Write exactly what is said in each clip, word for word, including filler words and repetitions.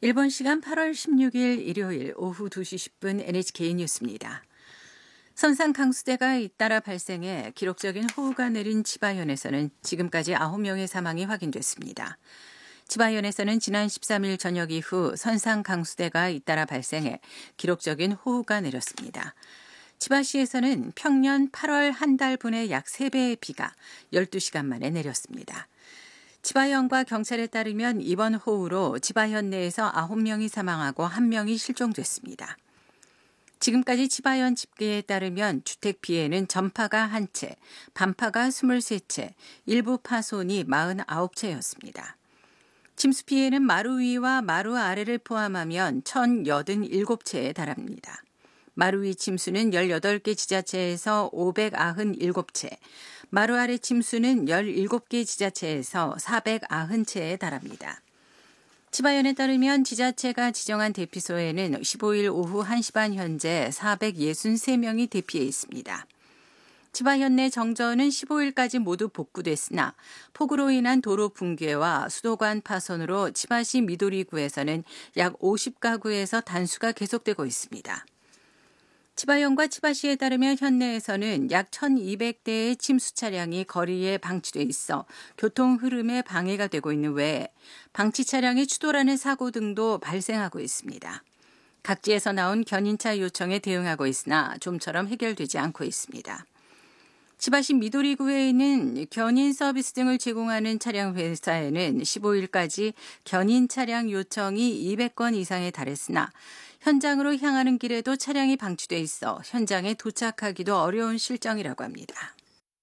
일본 시간 팔월 십육일 일요일 오후 두 시 십 분 엔에이치케이 뉴스입니다. 선상 강수대가 잇따라 발생해 기록적인 호우가 내린 치바현에서는 지금까지 아홉 명의 사망이 확인됐습니다. 치바현에서는 지난 십삼일 저녁 이후 선상 강수대가 잇따라 발생해 기록적인 호우가 내렸습니다. 치바시에서는 평년 팔월 한 달분의 약 세 배의 비가 열두 시간 만에 내렸습니다. 치바현과 경찰에 따르면 이번 호우로 치바현 내에서 아홉 명이 사망하고 한 명이 실종됐습니다. 지금까지 치바현 집계에 따르면 주택 피해는 전파가 한 채, 반파가 스물세 채, 일부 파손이 사십구 채였습니다. 침수 피해는 마루 위와 마루 아래를 포함하면 천팔십칠 채에 달합니다. 마루 위 침수는 열여덟 개 지자체에서 오백구십칠 채, 마루 아래 침수는 열일곱 개 지자체에서 사백구십 채에 달합니다. 치바현에 따르면 지자체가 지정한 대피소에는 십오일 오후 한 시 반 현재 사백육십삼 명이 대피해 있습니다. 치바현 내 정전은 십오일까지 모두 복구됐으나 폭우로 인한 도로 붕괴와 수도관 파손으로 치바시 미도리구에서는 약 오십 가구에서 단수가 계속되고 있습니다. 치바현과 치바시에 따르면 현내에서는 약 천이백 대의 침수 차량이 거리에 방치돼 있어 교통 흐름에 방해가 되고 있는 외에 방치 차량이 추돌하는 사고 등도 발생하고 있습니다. 각지에서 나온 견인차 요청에 대응하고 있으나 좀처럼 해결되지 않고 있습니다. 치바시 미도리구에 있는 견인 서비스 등을 제공하는 차량 회사에는 십오일까지 견인 차량 요청이 이백 건 이상에 달했으나 현장으로 향하는 길에도 차량이 방치돼 있어 현장에 도착하기도 어려운 실정이라고 합니다.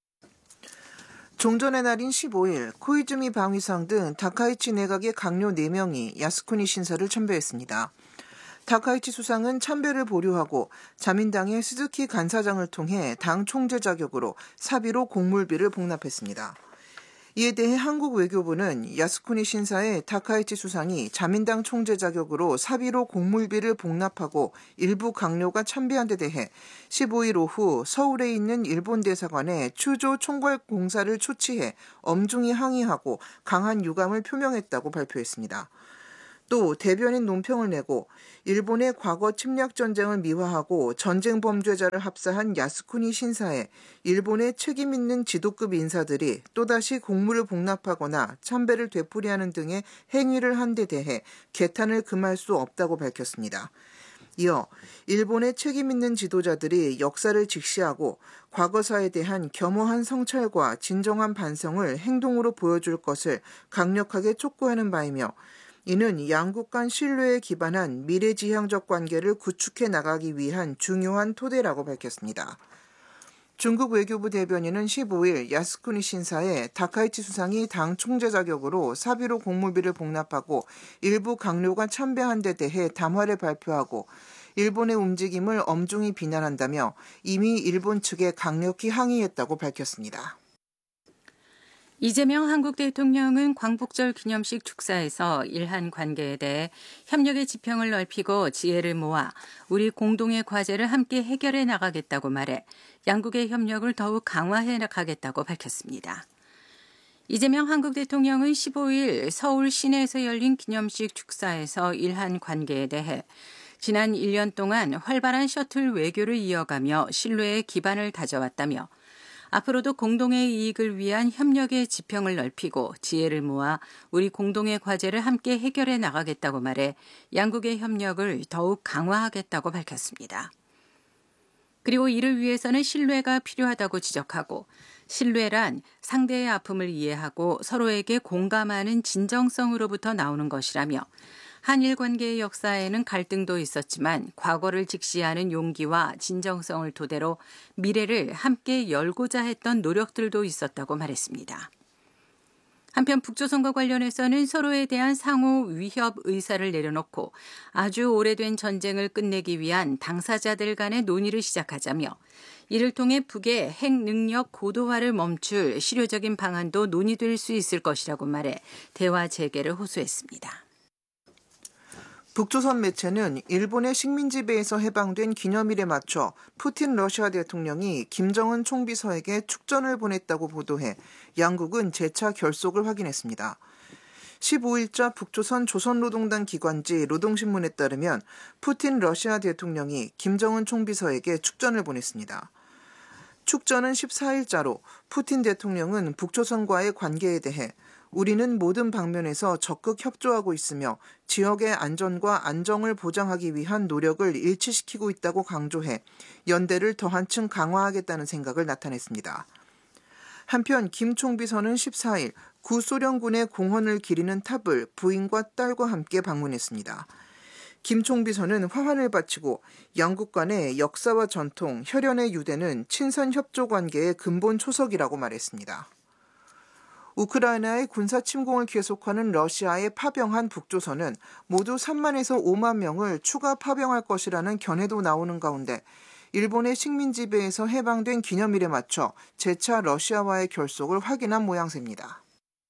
종전의 날인 십오일 코이즈미 방위상 등 다카이치 내각의 강요 네 명이 야스쿠니 신사를 참배했습니다. 다카이치 수상은 참배를 보류하고 자민당의 스즈키 간사장을 통해 당 총재 자격으로 사비로 공물비를 복납했습니다. 이에 대해 한국 외교부는 야스쿠니 신사의 다카이치 수상이 자민당 총재 자격으로 사비로 공물비를 복납하고 일부 강요가 참배한 데 대해 십오일 오후 서울에 있는 일본 대사관에 추조 총괄 공사를 초치해 엄중히 항의하고 강한 유감을 표명했다고 발표했습니다. 또 대변인 논평을 내고 일본의 과거 침략 전쟁을 미화하고 전쟁 범죄자를 합사한 야스쿠니 신사에 일본의 책임 있는 지도급 인사들이 또다시 공물을 복납하거나 참배를 되풀이하는 등의 행위를 한 데 대해 개탄을 금할 수 없다고 밝혔습니다. 이어 일본의 책임 있는 지도자들이 역사를 직시하고 과거사에 대한 겸허한 성찰과 진정한 반성을 행동으로 보여줄 것을 강력하게 촉구하는 바이며 이는 양국 간 신뢰에 기반한 미래지향적 관계를 구축해 나가기 위한 중요한 토대라고 밝혔습니다. 중국 외교부 대변인은 십오일 야스쿠니 신사에 다카이치 수상이 당 총재 자격으로 사비로 공물비를 복납하고 일부 강요가 참배한 데 대해 담화를 발표하고 일본의 움직임을 엄중히 비난한다며 이미 일본 측에 강력히 항의했다고 밝혔습니다. 이재명 한국 대통령은 광복절 기념식 축사에서 일한 관계에 대해 협력의 지평을 넓히고 지혜를 모아 우리 공동의 과제를 함께 해결해 나가겠다고 말해 양국의 협력을 더욱 강화해 나가겠다고 밝혔습니다. 이재명 한국 대통령은 십오일 서울 시내에서 열린 기념식 축사에서 일한 관계에 대해 지난 일 년 동안 활발한 셔틀 외교를 이어가며 신뢰의 기반을 다져왔다며 앞으로도 공동의 이익을 위한 협력의 지평을 넓히고 지혜를 모아 우리 공동의 과제를 함께 해결해 나가겠다고 말해 양국의 협력을 더욱 강화하겠다고 밝혔습니다. 그리고 이를 위해서는 신뢰가 필요하다고 지적하고 신뢰란 상대의 아픔을 이해하고 서로에게 공감하는 진정성으로부터 나오는 것이라며 한일 관계의 역사에는 갈등도 있었지만 과거를 직시하는 용기와 진정성을 토대로 미래를 함께 열고자 했던 노력들도 있었다고 말했습니다. 한편 북조선과 관련해서는 서로에 대한 상호 위협 의사를 내려놓고 아주 오래된 전쟁을 끝내기 위한 당사자들 간의 논의를 시작하자며 이를 통해 북의 핵 능력 고도화를 멈출 실효적인 방안도 논의될 수 있을 것이라고 말해 대화 재개를 호소했습니다. 북조선 매체는 일본의 식민 지배에서 해방된 기념일에 맞춰 푸틴 러시아 대통령이 김정은 총비서에게 축전을 보냈다고 보도해 양국은 재차 결속을 확인했습니다. 십오일자 북조선 조선노동당 기관지 노동신문에 따르면 푸틴 러시아 대통령이 김정은 총비서에게 축전을 보냈습니다. 축전은 십사일자로 푸틴 대통령은 북조선과의 관계에 대해 우리는 모든 방면에서 적극 협조하고 있으며 지역의 안전과 안정을 보장하기 위한 노력을 일치시키고 있다고 강조해 연대를 더 한층 강화하겠다는 생각을 나타냈습니다. 한편 김 총비서는 십사일 구소련군의 공헌을 기리는 탑을 부인과 딸과 함께 방문했습니다. 김 총비서는 화환을 바치고 양국 간의 역사와 전통, 혈연의 유대는 친선 협조 관계의 근본 초석이라고 말했습니다. 우크라이나의 군사 침공을 계속하는 러시아에 파병한 북조선은 모두 삼만에서 오만 명을 추가 파병할 것이라는 견해도 나오는 가운데 일본의 식민 지배에서 해방된 기념일에 맞춰 재차 러시아와의 결속을 확인한 모양새입니다.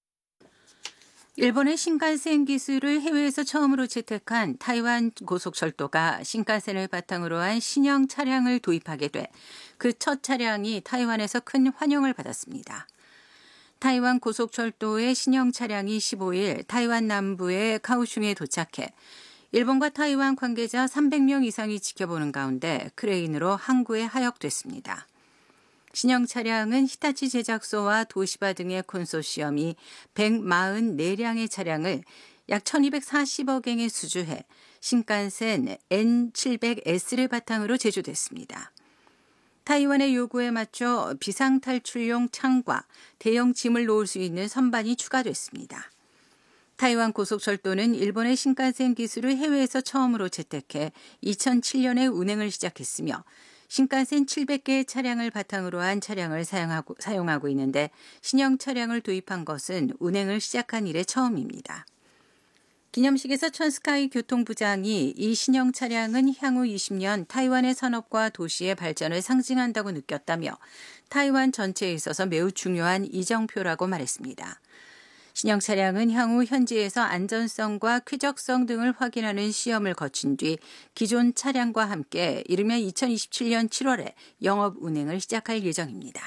일본의 신칸센 기술을 해외에서 처음으로 채택한 타이완 고속철도가 신칸센을 바탕으로 한 신형 차량을 도입하게 돼 그 첫 차량이 타이완에서 큰 환영을 받았습니다. 타이완 고속철도의 신형 차량이 십오일 타이완 남부의 카오슝에 도착해 일본과 타이완 관계자 삼백 명 이상이 지켜보는 가운데 크레인으로 항구에 하역됐습니다. 신형 차량은 히타치 제작소와 도시바 등의 콘소시엄이 백사십사 량의 차량을 약 천이백사십억 엔에 수주해 신칸센 엔 칠백 에스를 바탕으로 제조됐습니다. 타이완의 요구에 맞춰 비상탈출용 창과 대형 짐을 놓을 수 있는 선반이 추가됐습니다. 타이완 고속철도는 일본의 신칸센 기술을 해외에서 처음으로 채택해 이천칠년에 운행을 시작했으며 신칸센 칠백 개의 차량을 바탕으로 한 차량을 사용하고, 사용하고 있는데 신형 차량을 도입한 것은 운행을 시작한 이래 처음입니다. 기념식에서 촌스카이 교통부장이 이 신형 차량은 향후 이십 년 타이완의 산업과 도시의 발전을 상징한다고 느꼈다며 타이완 전체에 있어서 매우 중요한 이정표라고 말했습니다. 신형 차량은 향후 현지에서 안전성과 쾌적성 등을 확인하는 시험을 거친 뒤 기존 차량과 함께 이르면 이천이십칠년 칠월에 영업 운행을 시작할 예정입니다.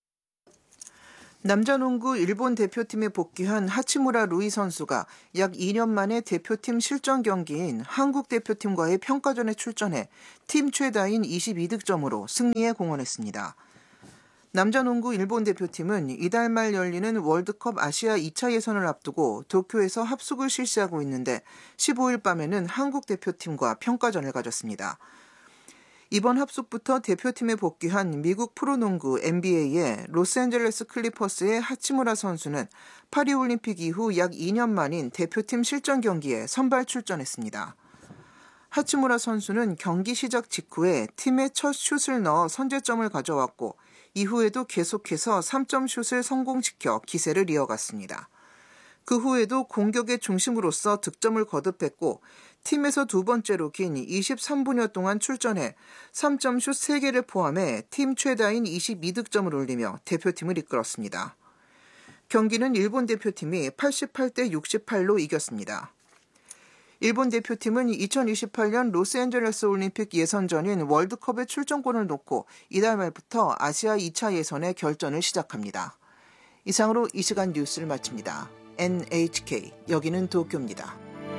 남자농구 일본 대표팀에 복귀한 하치무라 루이 선수가 약 이 년 만에 대표팀 실전 경기인 한국 대표팀과의 평가전에 출전해 팀 최다인 이십이 득점으로 승리에 공헌했습니다. 남자농구 일본 대표팀은 이달 말 열리는 월드컵 아시아 이 차 예선을 앞두고 도쿄에서 합숙을 실시하고 있는데 십오일 밤에는 한국 대표팀과 평가전을 가졌습니다. 이번 합숙부터 대표팀에 복귀한 미국 프로농구 엔비에이의 로스앤젤레스 클리퍼스의 하치무라 선수는 파리올림픽 이후 약 이 년 만인 대표팀 실전 경기에 선발 출전했습니다. 하치무라 선수는 경기 시작 직후에 팀의 첫 슛을 넣어 선제점을 가져왔고 이후에도 계속해서 삼 점 슛을 성공시켜 기세를 이어갔습니다. 그 후에도 공격의 중심으로서 득점을 거듭했고 팀에서 두 번째로 긴 이십삼 분여 동안 출전해 삼 점 슛 세 개를 포함해 팀 최다인 이십이 득점을 올리며 대표팀을 이끌었습니다. 경기는 일본 대표팀이 팔십팔 대 육십팔로 이겼습니다. 일본 대표팀은 이천이십팔년 로스앤젤레스 올림픽 예선전인 월드컵의 출전권을 놓고 이달 말부터 아시아 이 차 예선의 결전을 시작합니다. 이상으로 이 시간 뉴스를 마칩니다. 엔에이치케이 여기는 도쿄입니다.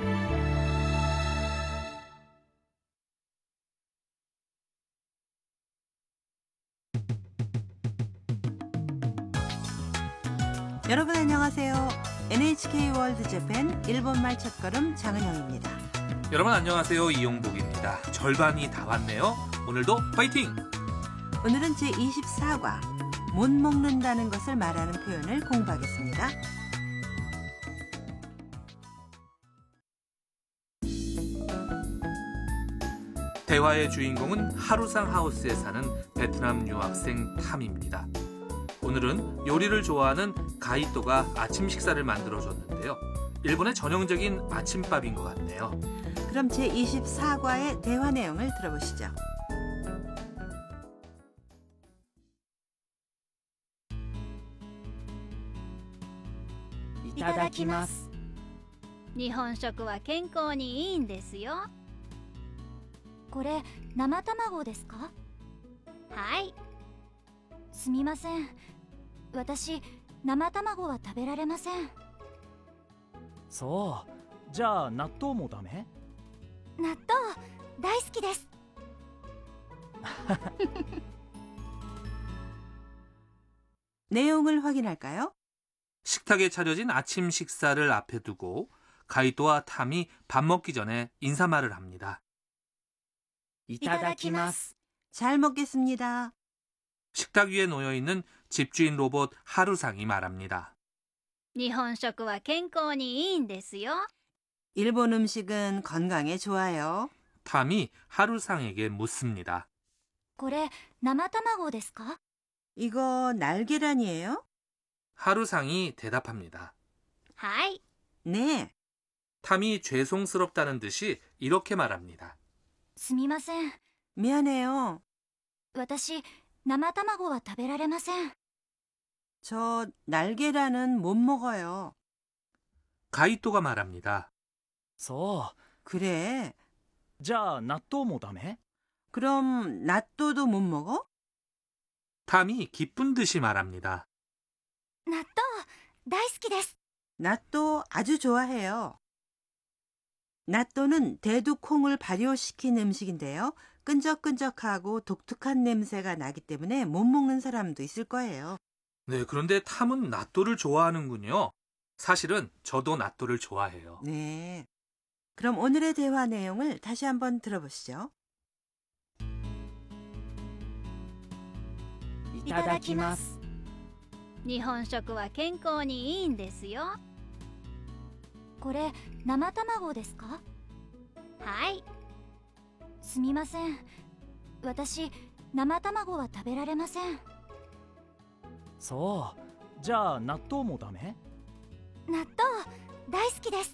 여러분 안녕하세요. 엔에이치케이 월드 재팬 일본말 첫걸음 장은영입니다. 여러분 안녕하세요. 이용복입니다. 절반이 다 왔네요. 오늘도 파이팅! 오늘은 제이십사과 못 먹는다는 것을 말하는 표현을 공부하겠습니다. 대화의 주인공은 하루상 하우스에 사는 베트남 유학생 탐입니다. 오늘은 요리를 좋아하는 가이토가 아침 식사를 만들어줬는데요. 일본의 전형적인 아침밥인 것 같네요. 그럼 제이십사과의 대화 내용을 들어보시죠. いただきます。日本食は健康にいいんですよ。 これ生卵ですか？ はい。 すみません。私生卵は食べられません。 そうじゃあ納豆もダメ？ 納豆大好きです。 내용을 확인할까요? 식탁에 차려진 아침 식사를 앞에 두고 가이토와 탐이 밥 먹기 전에 인사말을 합니다. いただきます. 잘 먹겠습니다. 식탁 위에 놓여 있는 집주인 로봇 하루상이 말합니다. 日本食は健康にいいんですよ。 일본 음식은 건강에 좋아요. 탐이 하루상에게 묻습니다. これ生卵ですか？ 이거 날계란이에요? 하루상이 대답합니다. はい。 네. 탐이 죄송스럽다는 듯이 이렇게 말합니다. すみません。 미안해요. 私生卵は食べられません。 저 날계란은 못 먹어요. 가이토가 말합니다. そ 그래. うじゃあ納豆もダメ？ 그럼 낫또도 못 먹어? 탐이 기쁜 듯이 말합니다. 納豆大好きです。 낫또 아주 좋아해요. 낫또는 대두콩을 발효시킨 음식인데요. 끈적끈적하고 독특한 냄새가 나기 때문에 못 먹는 사람도 있을 거예요. 네, 그런데 탐은 나또를 좋아하는군요. 사실은 저도 나또를 좋아해요. 네. 그럼 오늘의 대화 내용을 다시 한번 들어보시죠. いただきます。 日本食は健康にいいんですよ。 これ生卵ですか？ はい。 すみません。私生卵は食べられません。 そうじゃあ納豆もダメ？ 納豆大好きです。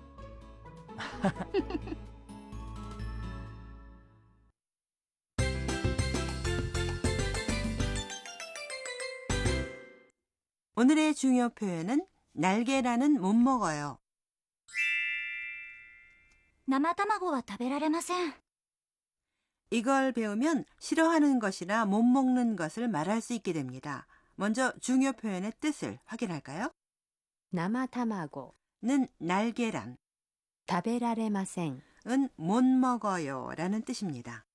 오늘의 중요 표현은 날계란은 못 먹어요. 生卵は食べられません。 이걸 배우면 싫어하는 것이나 못 먹는 것을 말할 수 있게 됩니다. 먼저 중요 표현의 뜻을 확인할까요? 生卵 는 날계란, 食べられません 은 못 먹어요 라는 뜻입니다.